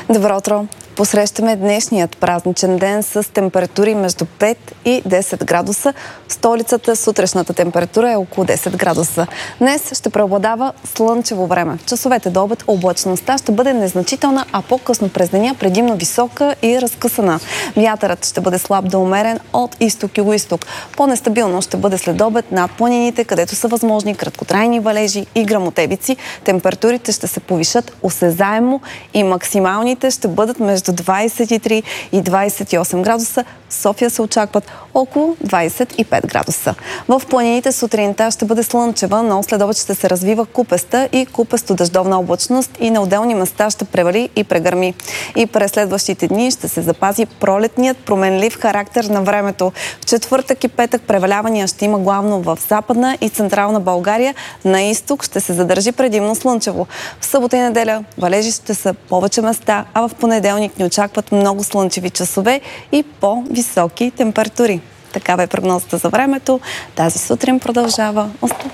Добро утро! Посрещаме днешният празничен ден с температури между 5 и 10 градуса. В столицата сутрешната температура е около 10 градуса. Днес ще преобладава слънчево време. Часовете до обед облачността ще бъде незначителна, а по-късно през деня предимно висока и разкъсана. Вятърът ще бъде слаб до умерен от изток-югоизток. По-нестабилно ще бъде след обед над планините, където са възможни краткотрайни валежи и гръмотевици. Температурите ще се повишат осезаемо и максималните ще бъдат между 23 и 28 градуса. В София се очакват около 25 градуса. В планините сутринта ще бъде слънчева, но след обед ще се развива купеста и купесто-дъждовна облачност и на отделни места ще превали и прегърми. И през следващите дни ще се запази пролетният променлив характер на времето. В четвъртък и петък превалявания ще има главно в Западна и Централна България. На изток ще се задържи предимно слънчево. В събота и неделя валежи ще са повече места, а в понеделник ни очакват много слънчеви часове и по-високи температури. Такава е прогнозата за времето. Тази сутрин продължава.